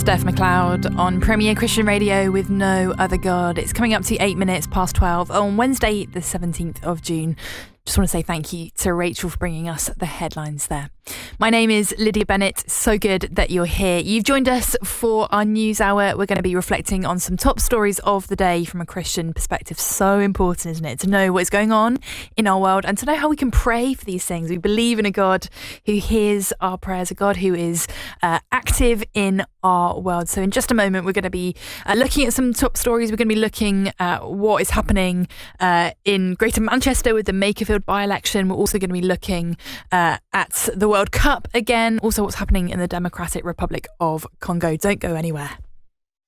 Steph McLeod on Premier Christian Radio with No Other God. It's coming up to 8 minutes past 12 on Wednesday, the 17th of June. Just want to say thank you to Rachel for bringing us the headlines there. My name is Lydia Bennett. So good that you're here. You've joined us for our news hour. We're going to be reflecting on some top stories of the day from a Christian perspective. So important, isn't it, to know what is going on in our world and to know how we can pray for these things. We believe in a God who hears our prayers, a God who is active in our world. So in just a moment, we're going to be looking at some top stories. We're going to be looking at what is happening in Greater Manchester with the Makerfield by-election. We're also going to be looking at the World Cup again, also what's happening in the Democratic Republic of Congo. Don't go anywhere.